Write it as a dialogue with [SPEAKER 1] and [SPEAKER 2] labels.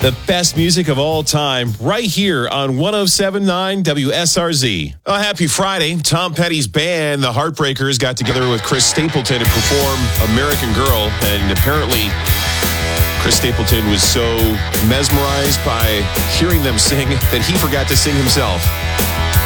[SPEAKER 1] The best music of all time right here on 107.9 WSRZ. Oh, happy Friday. Tom Petty's band, the Heartbreakers, got together with Chris Stapleton to perform American Girl. And apparently, Chris Stapleton was so mesmerized by hearing them sing that he forgot to sing himself.